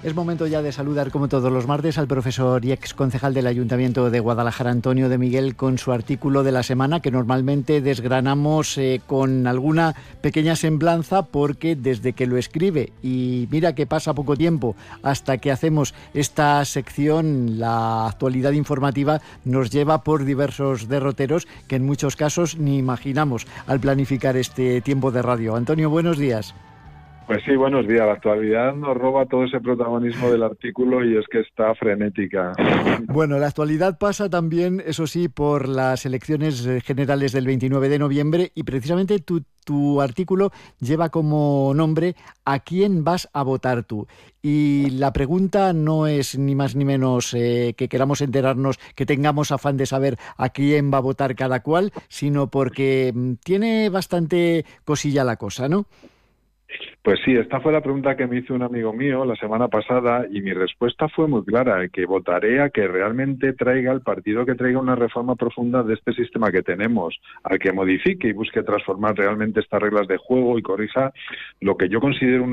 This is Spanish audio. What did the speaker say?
Es momento ya de saludar, como todos los martes, al profesor y ex concejal del Ayuntamiento de Guadalajara, Antonio de Miguel, con su artículo de la semana, que normalmente desgranamos con alguna pequeña semblanza, porque desde que lo escribe, y mira que pasa poco tiempo hasta que hacemos esta sección, la actualidad informativa nos lleva por diversos derroteros que en muchos casos ni imaginamos al planificar este tiempo de radio. Antonio, buenos días. Pues sí, buenos días. La actualidad nos roba todo ese protagonismo del artículo y es que está frenética. Bueno, la actualidad pasa también, eso sí, por las elecciones generales del 29 de noviembre y precisamente tu artículo lleva como nombre ¿A quién vas a votar tú? Y la pregunta no es ni más ni menos que queramos enterarnos, que tengamos afán de saber a quién va a votar cada cual, sino porque tiene bastante cosilla la cosa, ¿no? Pues sí, esta fue la pregunta que me hizo un amigo mío la semana pasada y mi respuesta fue muy clara, que votaré a que realmente traiga el partido que traiga una reforma profunda de este sistema que tenemos, al que modifique y busque transformar realmente estas reglas de juego y corrija lo que yo considero